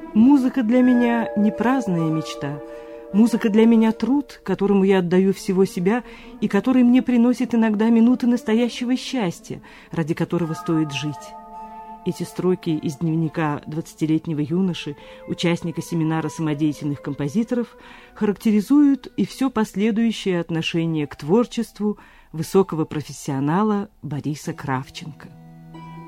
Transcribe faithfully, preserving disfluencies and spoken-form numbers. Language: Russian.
Музыка для меня не праздная мечта. Музыка для меня труд, которому я отдаю всего себя и который мне приносит иногда минуты настоящего счастья, ради которого стоит жить. Эти строки из дневника двадцатилетнего юноши, участника семинара самодеятельных композиторов, характеризуют и все последующее отношение к творчеству высокого профессионала Бориса Кравченко.